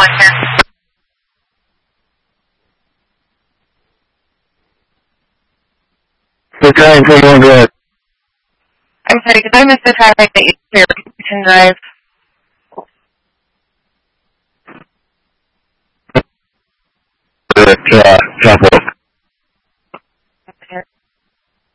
We're trying to go ahead. I'm sorry, did I miss the traffic that you here can drive? Traffic.